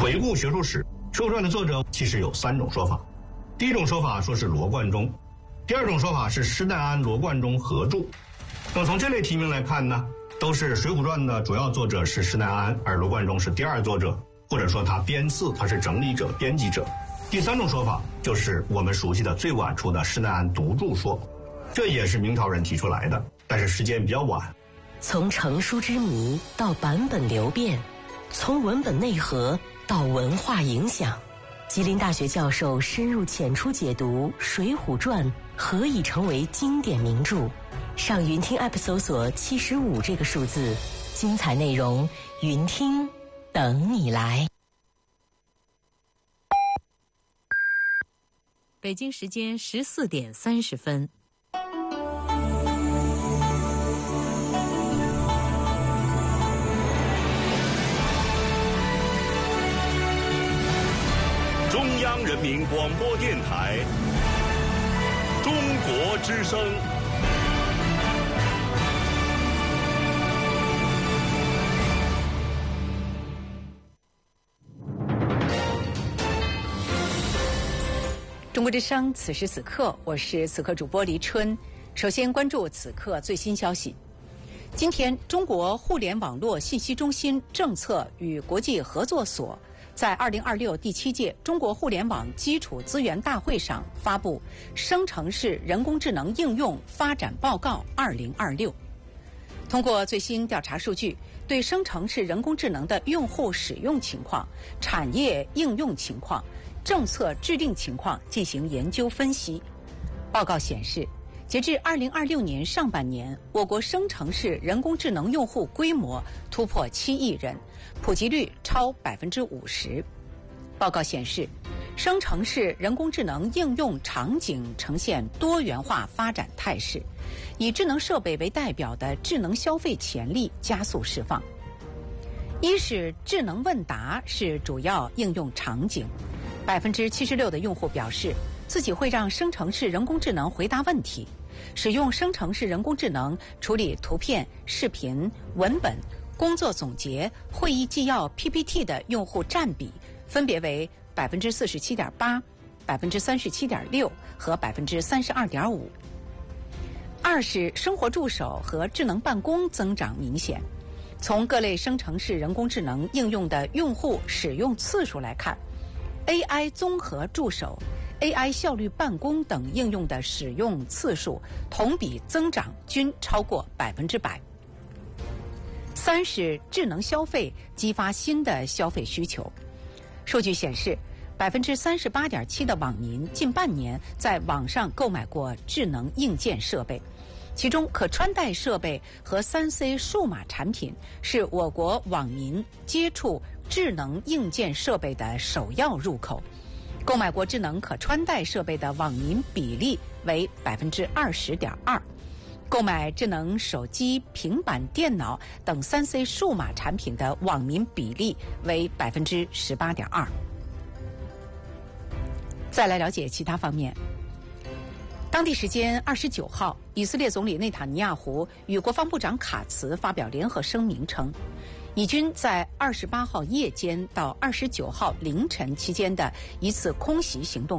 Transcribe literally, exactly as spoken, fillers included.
回顾学术史，《水浒传》的作者其实有三种说法。第一种说法说是罗贯中，第二种说法是施耐庵、罗贯中合著。那么从这类题目来看呢，都是《水浒传》的主要作者是施耐庵，而罗贯中是第二作者，或者说他编次，他是整理者、编辑者。第三种说法就是我们熟悉的最晚出的施耐庵独著说，这也是明朝人提出来的，但是时间比较晚。 从成书之谜到版本流变，从文本内核到文化影响，吉林大学教授深入浅出解读《水浒传》何以成为经典名著。上云听 App 搜索七十五这个数字，精彩内容云听等你来。 北京时间十四点三十分。 中央人民广播电台中国之声。 中国之声，此时此刻，我是此刻主播黎春。首先关注此刻最新消息。今天，中国互联网络信息中心政策与国际合作所在二零二六第七届中国互联网基础资源大会上发布《生成式人工智能应用发展报告二零二六》。通过最新调查数据，对生成式人工智能的用户使用情况、产业应用情况、政策制定情况进行研究分析。报告显示，截至二零二六年上半年，我国生成式人工智能用户规模突破七亿人，普及率超百分之五十。报告显示，生成式人工智能应用场景呈现多元化发展态势，以智能设备为代表的智能消费潜力加速释放。一是智能问答是主要应用场景，百分之七十六的用户表示自己会让生成式人工智能回答问题。使用生成式人工智能处理图片、视频、文本、工作总结、会议纪要 P P T 的用户占比分别为百分之四十七点八、百分之三十七点六和百分之三十二点五。二是生活助手和智能办公增长明显。从各类生成式人工智能应用的用户使用次数来看， A I 综合助手、A I 效率办公等应用的使用次数同比增长均超过百分之百。三是智能消费激发新的消费需求。数据显示，百分之三十八点七的网民近半年在网上购买过智能硬件设备，其中可穿戴设备和 三 C 数码产品是我国网民接触智能硬件设备的首要入口。购买过智能可穿戴设备的网民比例为百分之二十点二，购买智能手机、平板电脑等 三 C 数码产品的网民比例为百分之十八点二。再来了解其他方面。当地时间二十九号，以色列总理内塔尼亚胡与国防部长卡茨发表联合声明称，以军在二十八号夜间到二十九号凌晨期间的一次空袭行动